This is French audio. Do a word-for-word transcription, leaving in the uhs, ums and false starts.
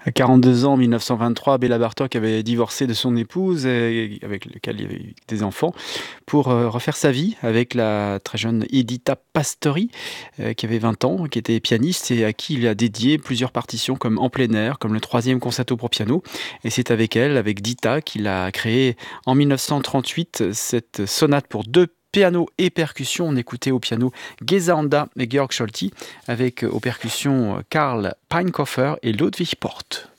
À quarante-deux ans, en mille neuf cent vingt-trois, Béla Bartók avait divorcé de son épouse, et avec laquelle il y avait eu des enfants, pour euh, refaire sa vie avec la très jeune Edita Pastori, euh, qui avait vingt ans, qui était pianiste et à qui il a dédié plusieurs partitions comme En plein air, comme le troisième concerto pour piano. Et c'est avec elle, avec Dita, qu'il a créé en mille neuf cent trente-huit cette sonate pour deux piano et percussions. On écoutait au piano Geza Anda et Georg Scholti, avec euh, aux percussions euh, Karl Peinkhofer et Ludwig Porte.